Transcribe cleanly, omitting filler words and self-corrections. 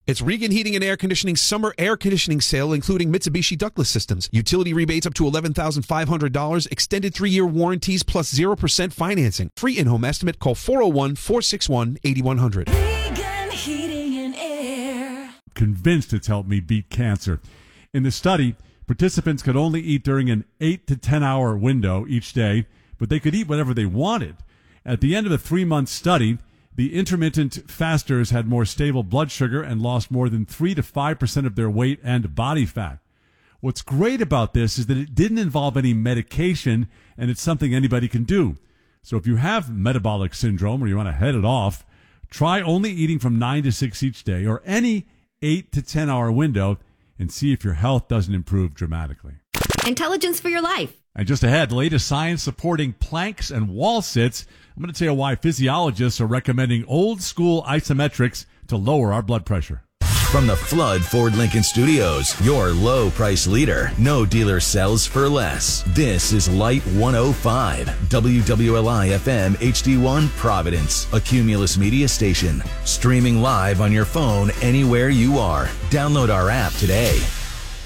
It's Regan Heating and Air Conditioning Summer Air Conditioning Sale, including Mitsubishi ductless systems. Utility rebates up to $11,500, extended 3-year warranties plus 0% financing. Free in-home estimate. Call 401-461-8100. Regan Heating and Air. Convinced it's helped me beat cancer. In the study, participants could only eat during an 8 to 10 hour window each day, but they could eat whatever they wanted. At the end of the 3-month study, the intermittent fasters had more stable blood sugar and lost more than 3 to 5% of their weight and body fat. What's great about this is that it didn't involve any medication, and it's something anybody can do. So if you have metabolic syndrome or you want to head it off, try only eating from 9 to 6 each day or any 8 to 10 hour window and see if your health doesn't improve dramatically. Intelligence for your life. And just ahead, latest science supporting planks and wall sits. I'm going to tell you why physiologists are recommending old school isometrics to lower our blood pressure. From the Flood Ford Lincoln Studios, your low price leader. No dealer sells for less. This is Light 105, WWLI FM HD1 Providence, a Cumulus media station. Streaming live on your phone anywhere you are. Download our app today.